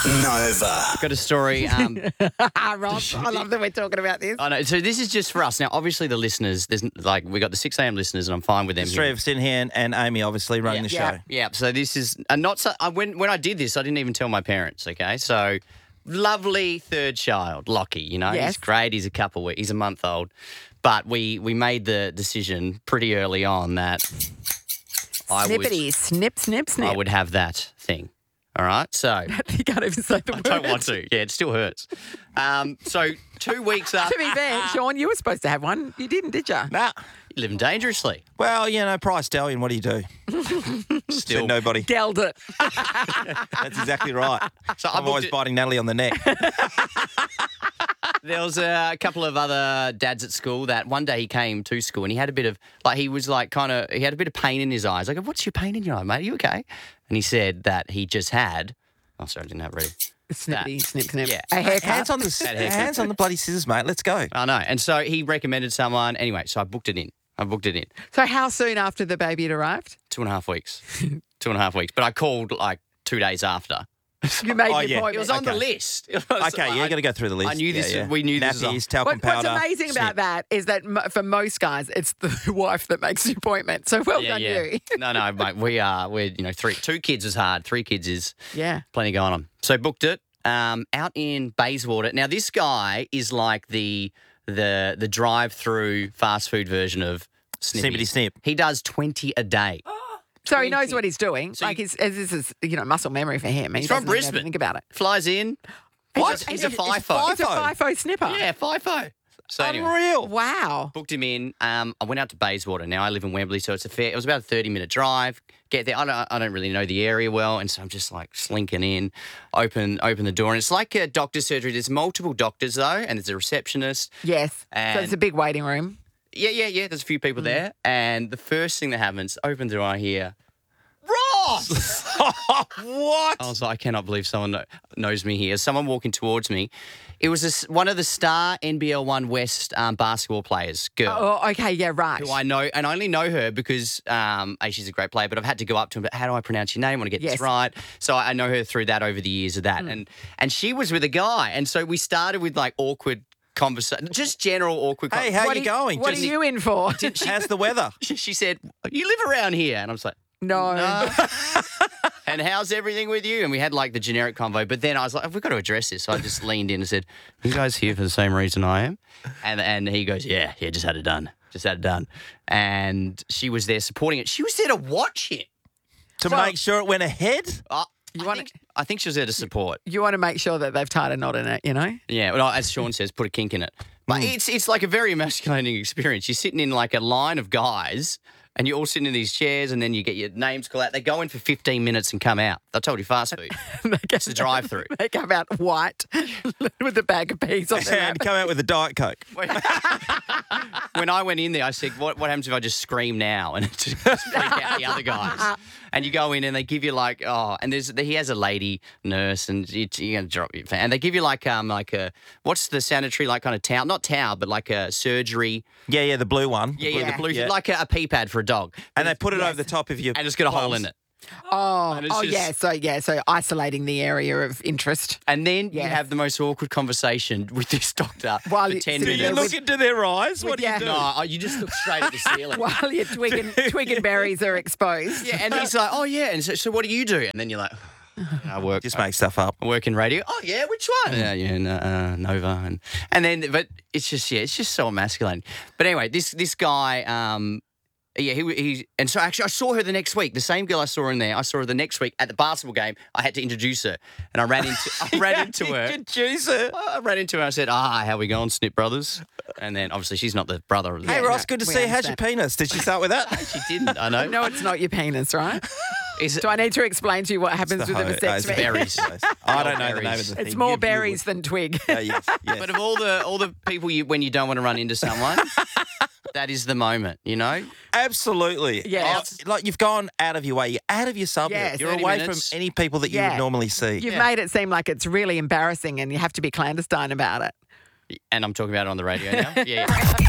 Nova. Got a story. Rob, I love that we're talking about this. I know. So this is just for us. Now, obviously, the listeners, there's like we got the 6 a.m. listeners, and I'm fine with them. There's three of us in here and Amy obviously running the show. Yeah. So this is not so. When I did this, I didn't even tell my parents. Okay. So lovely third child, Lockie. You know, Yes. he's great. He's he's a month old, but we made the decision pretty early on that Snippety, snip, snip, snip. I would have that thing. All right. So. You can't even say the word. I don't want to. Yeah, it still hurts. So 2 weeks up. To be fair, Sean, you were supposed to have one. You didn't, did you? Nah. You're living dangerously. Well, price stallion, what do you do? Still. Said nobody. Gelled it. That's exactly right. So I'm always biting Natalie on the neck. There was a couple of other dads at school that one day he came to school and he had a bit of, he had a bit of pain in his eyes. I go, what's your pain in your eye, mate? Are you okay? And he said that he just had, I didn't have it ready. Snippety, snip, snip. Yeah. A haircut. Hands on the bloody scissors, mate. Let's go. I know. And so he recommended someone. Anyway, so I booked it in. So how soon after the baby had arrived? 2.5 weeks. 2.5 weeks. But I called 2 days after. You made the yeah. appointment. It was on the list. It was Okay, you got to go through the list. I knew this. Yeah. We knew this. Nappies, talcum What's powder. amazing about snip. that is that for most guys, it's the wife that makes the appointment. So well done you. No, mate. We're 2 kids is hard. 3 kids is Yeah. plenty going on. So booked it out in Bayswater. Now this guy is like the drive-through fast food version of Snippy. Snippety snip. He does 20 a day. So he knows what he's doing. So this is muscle memory for him. He's He from doesn't even have to Brisbane. think about it. Flies in. He's a FIFO. It's a FIFO snipper. Yeah, FIFO. So anyway, Unreal. Wow. booked him in. I went out to Bayswater. Now I live in Wembley, so it was about a 30-minute drive. Get there. I don't really know the area well, and so I'm just slinking in, open the door, and it's like a doctor's surgery. There's multiple doctors though, and there's a receptionist. Yes. So And- it's a big waiting room. Yeah. There's a few people there, and the first thing that happens, open the door, I hear, Ross! What? I was like, I cannot believe someone knows me here. Someone walking towards me. It was one of the star NBL 1 West basketball players, girl. Oh, okay. Yeah, right. Who I know, and I only know her because she's a great player, but I've had to go up to him, but how do I pronounce your name? I want to get Yes. this right. So I know her through that over the years of that. And she was with a guy, and so we started with awkward conversation, just general awkward Hey, conversation. how you going? What are you in for? How's the weather? She said, you live around here? And I was like, No. no. And how's everything with you? And we had the generic convo, but then I was like, we've got to address this. So I just leaned in and said, you guys here for the same reason I am? And he goes, yeah, just had it done. And she was there supporting it. She was there to watch it. To make sure it went ahead? I think she was there to support. You want to make sure that they've tied a knot in it, Yeah, well, as Sean says, put a kink in it. But it's like a very emasculating experience. You're sitting in a line of guys and you're all sitting in these chairs and then you get your names called out. They go in for 15 minutes and come out. I told you, fast food. It's a drive-through. They come out white with a bag of peas on their And come out with a Diet Coke. When I went in there, I said, what happens if I just scream now and just freak out the other guys? And you go in and they give you and he has a lady nurse and you're going to drop your fan. And they give you what's the sanitary kind of towel? Not towel, but a surgery. Yeah, the blue one. Yeah, the blue, Yeah. like a pee pad for a dog. And they put it over the top of your And it's got a hole in it. So isolating the area of interest. And then you Yes. have the most awkward conversation with this doctor While for you- 10 so Do minutes. you look into their eyes? What do you yeah. do? No, you just look straight at the ceiling. While your twig and berries are exposed. Yeah, and he's like, oh, yeah. And so what do you do? And then you're like, I work. Just make stuff up. I work in radio. Oh, yeah, which one? Nova. And then, but it's just so emasculating. But anyway, this guy, and so actually I saw her the next week. The same girl I saw in there, I saw her the next week at the basketball game. I had to introduce her. And I ran into her. Introduce her. I ran into her. I said, how we going, Snip Brothers? And then obviously she's not the brother of the Hey, Ross, good to we see you. How's your understand. penis? Did she start with that? She didn't, I know. No, it's not your penis, right? Is it, Do I need to explain to you what happens with a it's vasectomy? berries. I don't know the name Berries. of the thing. It's more You berries than twig. would. Yes. But of all the people when you don't want to run into someone, that is the moment, Absolutely. Yes. You've gone out of your way. You're out of your suburb. Yes. You're 30 away minutes. from any people that you Yeah. would normally see. You've made it seem like it's really embarrassing and you have to be clandestine about it. And I'm talking about it on the radio now. Yeah.